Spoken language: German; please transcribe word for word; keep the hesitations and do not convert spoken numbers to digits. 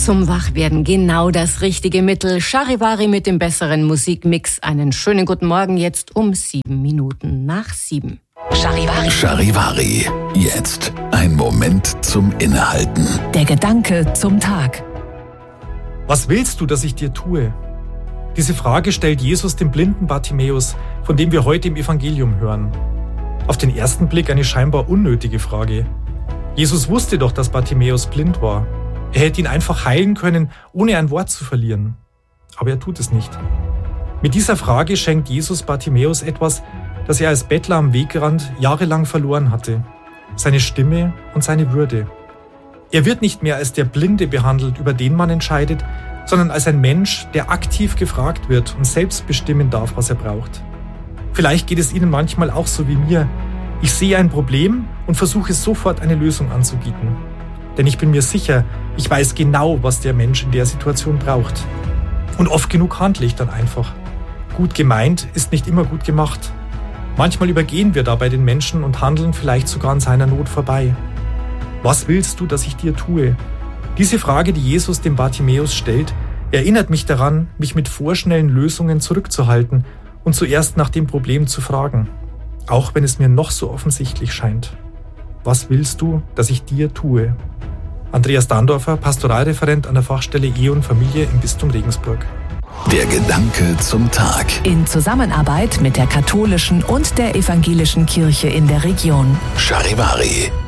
zum Wachwerden genau das richtige Mittel. Charivari mit dem besseren Musikmix. Einen schönen guten Morgen jetzt um sieben Minuten nach sieben. Charivari. Charivari. Jetzt ein Moment zum Innehalten. Der Gedanke zum Tag. Was willst du, dass ich dir tue? Diese Frage stellt Jesus dem blinden Bartimäus, von dem wir heute im Evangelium hören. Auf den ersten Blick eine scheinbar unnötige Frage. Jesus wusste doch, dass Bartimäus blind war. Er hätte ihn einfach heilen können, ohne ein Wort zu verlieren. Aber er tut es nicht. Mit dieser Frage schenkt Jesus Bartimäus etwas, das er als Bettler am Wegrand jahrelang verloren hatte. Seine Stimme und seine Würde. Er wird nicht mehr als der Blinde behandelt, über den man entscheidet, sondern als ein Mensch, der aktiv gefragt wird und selbst bestimmen darf, was er braucht. Vielleicht geht es Ihnen manchmal auch so wie mir. Ich sehe ein Problem und versuche sofort eine Lösung anzubieten. Denn ich bin mir sicher, ich weiß genau, was der Mensch in der Situation braucht. Und oft genug handle ich dann einfach. Gut gemeint ist nicht immer gut gemacht. Manchmal übergehen wir dabei den Menschen und handeln vielleicht sogar an seiner Not vorbei. Was willst du, dass ich dir tue? Diese Frage, die Jesus dem Bartimäus stellt, erinnert mich daran, mich mit vorschnellen Lösungen zurückzuhalten und zuerst nach dem Problem zu fragen. Auch wenn es mir noch so offensichtlich scheint. Was willst du, dass ich dir tue? Andreas Dandorfer, Pastoralreferent an der Fachstelle Ehe und Familie im Bistum Regensburg. Der Gedanke zum Tag. In Zusammenarbeit mit der katholischen und der evangelischen Kirche in der Region. Charivari.